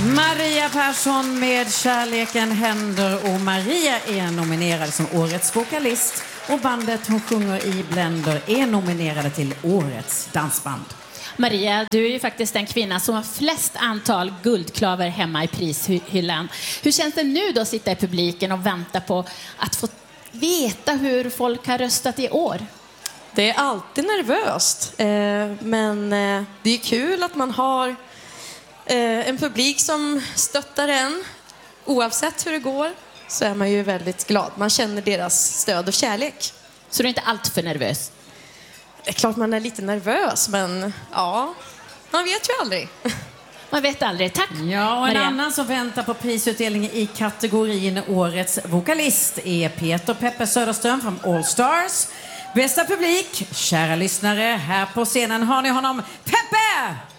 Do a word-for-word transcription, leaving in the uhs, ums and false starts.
Maria Persson med Kärleken händer, och Maria är nominerad som årets vokalist och bandet hon sjunger i Blender är nominerade till årets dansband. Maria, du är ju faktiskt den kvinna som har flest antal guldklaver hemma i prishyllan. Hur känns det nu då att sitta i publiken och vänta på att få veta hur folk har röstat i år? Det är alltid nervöst, eh, men eh, det är kul att man har eh, en publik som stöttar en. Oavsett hur det går så är man ju väldigt glad. Man känner deras stöd och kärlek. Så du är inte allt för nervös? Det är klart man är lite nervös, men ja, man vet ju aldrig. Man vet aldrig. Tack, Ja, och en Maria. annan som väntar på prisutdelningen i kategorin årets vokalist är Peter Peppe Söderström från All Stars. Bästa publik, kära lyssnare, här på scenen har ni honom, Peppe!